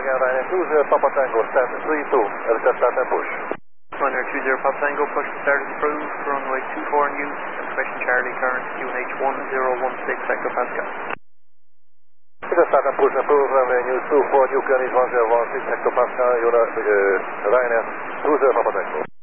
again, Ryanair 20 Papa Tango, stand 32, LHF start and push. Ryanair 20 Papa Tango, push to start is approved, runway 24 new, and question Charlie, current QNH 1016 hectopascal. LHF start and push approved, runway 24 new, QNH 1016 hectopascal, Ryanair 20 Papa Tango.